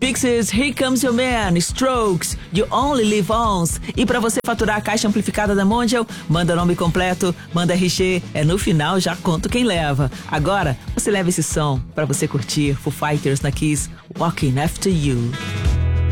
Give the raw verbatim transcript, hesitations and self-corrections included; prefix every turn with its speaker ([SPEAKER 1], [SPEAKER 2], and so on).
[SPEAKER 1] Pixies, Here Comes Your Man, Strokes, You Only Live Once. E pra você faturar a caixa amplificada da Mondial, manda nome completo, manda R G, é no final já conto quem leva. Agora, você leva esse som pra você curtir Foo Fighters na Kiss, Walking After You.